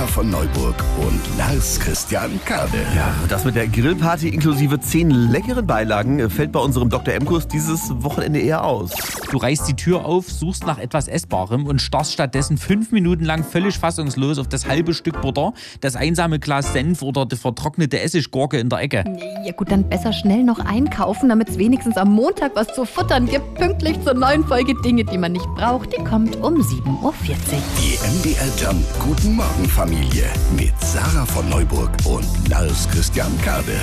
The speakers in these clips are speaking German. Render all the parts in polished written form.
Sarah von Neuburg und Lars Christian Kade. Ja, das mit der Grillparty inklusive 10 leckeren Beilagen fällt bei unserem Dr. M-Kurs dieses Wochenende eher aus. Du reißt die Tür auf, suchst nach etwas Essbarem und starrst stattdessen 5 Minuten lang völlig fassungslos auf das halbe Stück Butter, das einsame Glas Senf oder die vertrocknete Essiggurke in der Ecke. Ja gut, dann besser schnell noch einkaufen, damit es wenigstens am Montag was zu futtern gibt. Pünktlich zur neuen Folge Dinge, die man nicht braucht. Die kommt um 7.40 Uhr. Die MDR Jump Guten Morgen Familie mit Sarah von Neuburg und Lars Christian Kade.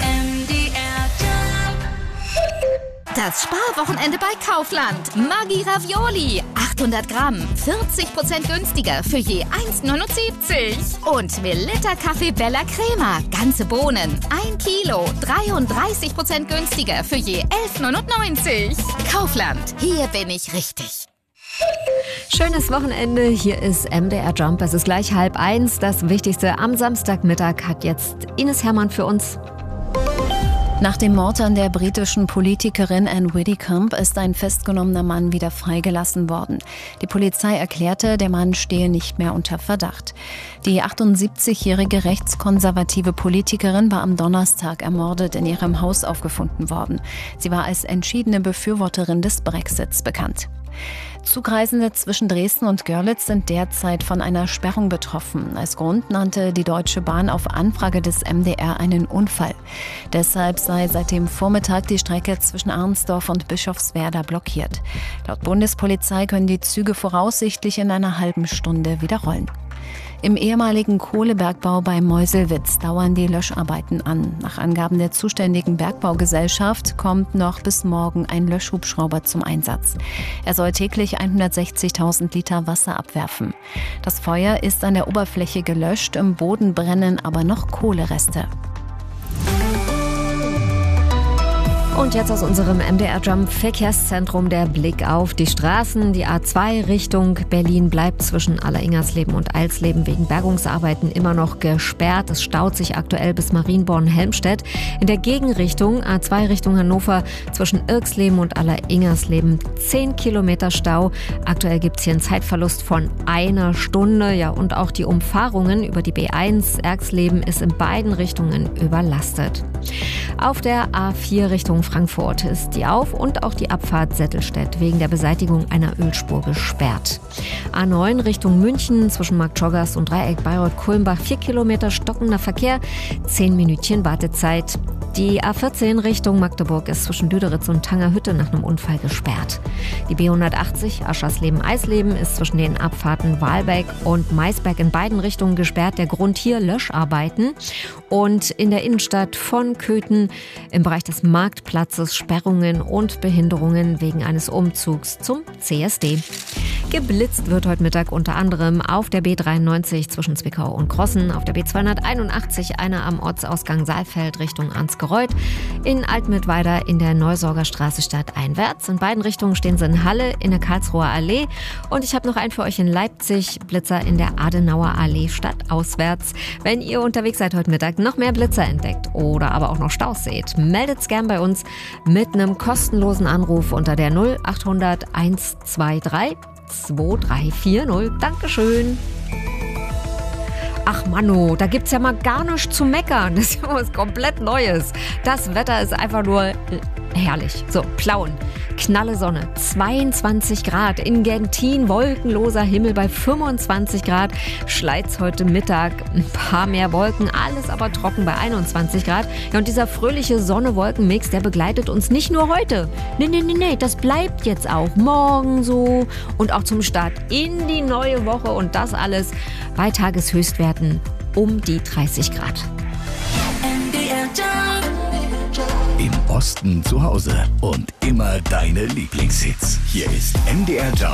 Das Sparwochenende bei Kaufland. Maggi Ravioli. 800 Gramm. 40% günstiger für je 1,79. Und Melitta Kaffee Bella Crema. Ganze Bohnen. 1 Kilo. 33% günstiger für je 11,99. Kaufland. Hier bin ich richtig. Schönes Wochenende, hier ist MDR Jump. Es ist gleich 12:30. Das Wichtigste am Samstagmittag hat jetzt Ines Herrmann für uns. Nach dem Mord an der britischen Politikerin Anne Widdecombe ist ein festgenommener Mann wieder freigelassen worden. Die Polizei erklärte, der Mann stehe nicht mehr unter Verdacht. Die 78-jährige rechtskonservative Politikerin war am Donnerstag ermordet in ihrem Haus aufgefunden worden. Sie war als entschiedene Befürworterin des Brexits bekannt. Zugreisende zwischen Dresden und Görlitz sind derzeit von einer Sperrung betroffen. Als Grund nannte die Deutsche Bahn auf Anfrage des MDR einen Unfall. Deshalb sei seit dem Vormittag die Strecke zwischen Arnsdorf und Bischofswerda blockiert. Laut Bundespolizei können die Züge voraussichtlich in einer halben Stunde wieder rollen. Im ehemaligen Kohlebergbau bei Meuselwitz dauern die Löscharbeiten an. Nach Angaben der zuständigen Bergbaugesellschaft kommt noch bis morgen ein Löschhubschrauber zum Einsatz. Er soll täglich 160.000 Liter Wasser abwerfen. Das Feuer ist an der Oberfläche gelöscht, im Boden brennen aber noch Kohlereste. Und jetzt aus unserem MDR Jump Verkehrszentrum der Blick auf die Straßen. Die A2 Richtung Berlin bleibt zwischen Alleringersleben und Eilsleben wegen Bergungsarbeiten immer noch gesperrt. Es staut sich aktuell bis Marienborn-Helmstedt. In der Gegenrichtung A2 Richtung Hannover zwischen Irksleben und Alleringersleben 10 Kilometer Stau. Aktuell gibt es hier einen Zeitverlust von 1 Stunde. Ja, und auch die Umfahrungen über die B1 Erksleben ist in beiden Richtungen überlastet. Auf der A4 Richtung Frankfurt ist die Auf- und auch die Abfahrt Settelstedt wegen der Beseitigung einer Ölspur gesperrt. A9 Richtung München zwischen Marktschoggas und Dreieck Bayreuth-Kulmbach 4 Kilometer stockender Verkehr, 10 Minütchen Wartezeit. Die A14 Richtung Magdeburg ist zwischen Lüderitz und Tangerhütte nach einem Unfall gesperrt. Die B180 Aschersleben-Eisleben ist zwischen den Abfahrten Wahlbeck und Maisberg in beiden Richtungen gesperrt. Der Grund hier Löscharbeiten. Und in der Innenstadt von Köthen im Bereich des Marktplatzes Sperrungen und Behinderungen wegen eines Umzugs zum CSD. Geblitzt wird heute Mittag unter anderem auf der B93 zwischen Zwickau und Krossen, auf der B281 einer am Ortsausgang Saalfeld Richtung Ansgereuth, in Altmittweida in der Neusorgerstraße stadteinwärts. In beiden Richtungen stehen sie in Halle, in der Karlsruher Allee. Und ich habe noch einen für euch in Leipzig, Blitzer in der Adenauer Allee stadtauswärts. Wenn ihr unterwegs seid heute Mittag, noch mehr Blitzer entdeckt oder aber auch noch Staus seht, meldet's gern bei uns mit einem kostenlosen Anruf unter der 0800 123 2340. Dankeschön. Ach Mano, da gibt's ja mal gar nichts zu meckern. Das ist ja was komplett Neues. Das Wetter ist einfach nur herrlich. So, Plauen, knalle Sonne, 22 Grad. In Gentin wolkenloser Himmel bei 25 Grad. Schleit's heute Mittag, ein paar mehr Wolken, alles aber trocken bei 21 Grad. Ja, und dieser fröhliche Sonne-Wolken-Mix, der begleitet uns nicht nur heute. Nee, das bleibt jetzt auch morgen so und auch zum Start in die neue Woche und das alles bei Tageshöchstwerten um die 30 Grad. Im Osten zu Hause und immer deine Lieblingshits. Hier ist MDR Jump.